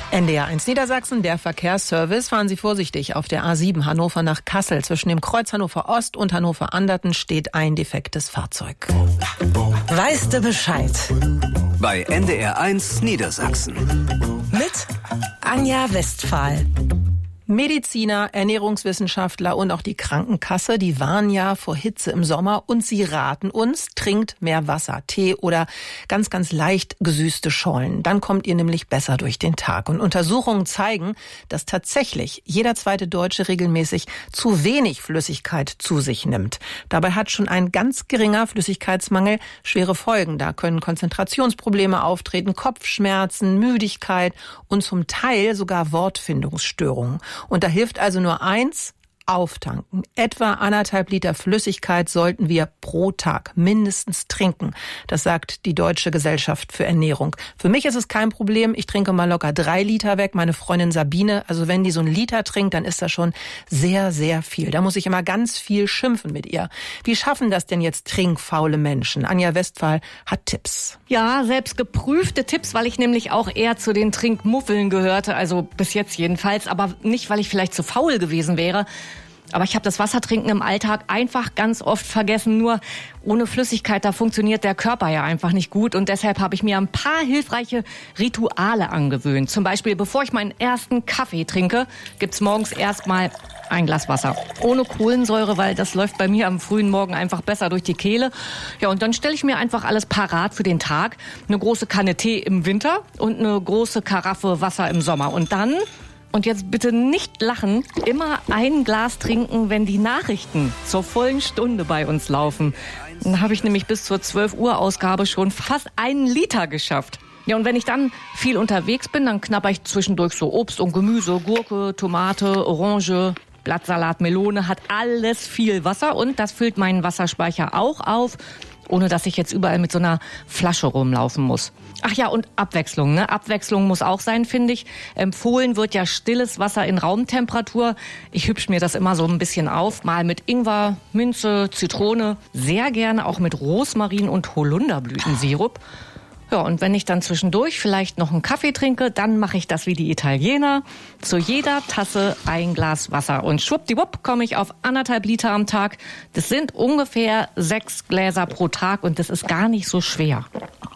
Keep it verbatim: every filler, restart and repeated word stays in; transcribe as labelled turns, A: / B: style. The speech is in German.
A: N D R eins Niedersachsen, der Verkehrsservice. Fahren Sie vorsichtig auf der A sieben Hannover nach Kassel. Zwischen dem Kreuz Hannover Ost und Hannover Anderten steht ein defektes Fahrzeug.
B: Weißt du Bescheid?
C: Bei N D R eins Niedersachsen.
B: Mit Anja Westphal.
A: Mediziner, Ernährungswissenschaftler und auch die Krankenkasse, die warnen ja vor Hitze im Sommer und sie raten uns, trinkt mehr Wasser, Tee oder ganz, ganz leicht gesüßte Schollen. Dann kommt ihr nämlich besser durch den Tag. Und Untersuchungen zeigen, dass tatsächlich jeder zweite Deutsche regelmäßig zu wenig Flüssigkeit zu sich nimmt. Dabei hat schon ein ganz geringer Flüssigkeitsmangel schwere Folgen. Da können Konzentrationsprobleme auftreten, Kopfschmerzen, Müdigkeit und zum Teil sogar Wortfindungsstörungen. Und da hilft also nur eins: auftanken. Etwa anderthalb Liter Flüssigkeit sollten wir pro Tag mindestens trinken. Das sagt die Deutsche Gesellschaft für Ernährung. Für mich ist es kein Problem. Ich trinke mal locker drei Liter weg. Meine Freundin Sabine, also wenn die so einen Liter trinkt, dann ist das schon sehr, sehr viel. Da muss ich immer ganz viel schimpfen mit ihr. Wie schaffen das denn jetzt trinkfaule Menschen? Anja Westphal hat Tipps.
D: Ja, selbst geprüfte Tipps, weil ich nämlich auch eher zu den Trinkmuffeln gehörte, also bis jetzt jedenfalls, aber nicht, weil ich vielleicht zu faul gewesen wäre. Aber ich habe das Wassertrinken im Alltag einfach ganz oft vergessen. Nur ohne Flüssigkeit, da funktioniert der Körper ja einfach nicht gut. Und deshalb habe ich mir ein paar hilfreiche Rituale angewöhnt. Zum Beispiel, bevor ich meinen ersten Kaffee trinke, gibt's morgens erstmal ein Glas Wasser. Ohne Kohlensäure, weil das läuft bei mir am frühen Morgen einfach besser durch die Kehle. Ja, und dann stelle ich mir einfach alles parat für den Tag. Eine große Kanne Tee im Winter und eine große Karaffe Wasser im Sommer. Und dann... Und jetzt bitte nicht lachen, immer ein Glas trinken, wenn die Nachrichten zur vollen Stunde bei uns laufen. Dann habe ich nämlich bis zur zwölf Uhr Ausgabe schon fast einen Liter geschafft. Ja, und wenn ich dann viel unterwegs bin, dann knabber ich zwischendurch so Obst und Gemüse, Gurke, Tomate, Orange, Blattsalat, Melone, hat alles viel Wasser und das füllt meinen Wasserspeicher auch auf, ohne dass ich jetzt überall mit so einer Flasche rumlaufen muss. Ach ja, und Abwechslung, ne? Abwechslung muss auch sein, finde ich. Empfohlen wird ja stilles Wasser in Raumtemperatur. Ich hübsch mir das immer so ein bisschen auf, mal mit Ingwer, Minze, Zitrone, sehr gerne auch mit Rosmarin und Holunderblütensirup. Ja, und wenn ich dann zwischendurch vielleicht noch einen Kaffee trinke, dann mache ich das wie die Italiener. Zu jeder Tasse ein Glas Wasser. Und schwuppdiwupp komme ich auf anderthalb Liter am Tag. Das sind ungefähr sechs Gläser pro Tag und das ist gar nicht so schwer.